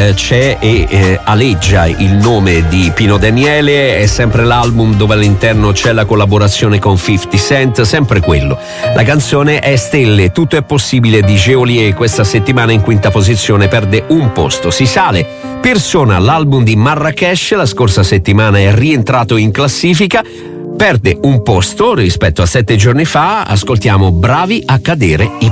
c'è e aleggia il nome di Pino Daniele. È sempre l'album dove all'interno c'è la collaborazione con 50 Cent, sempre quello. La canzone è Stelle, tutto è possibile di Geolier. Questa settimana in quinta posizione, perde un posto, si sale. Persona, l'album di Marrakesh, la scorsa settimana è rientrato in classifica, perde un posto rispetto a 7 giorni fa. Ascoltiamo Bravi a cadere i